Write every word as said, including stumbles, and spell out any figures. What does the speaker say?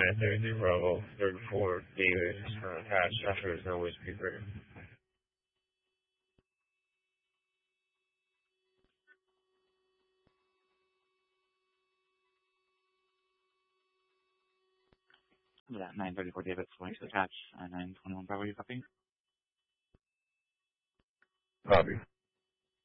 nine thirty Bravo, thirty-four, David, uh, attached, after is no way speaker. Yeah, nine thirty-four David, going to attach, uh, nine twenty-one Bravo, you copy? Copy.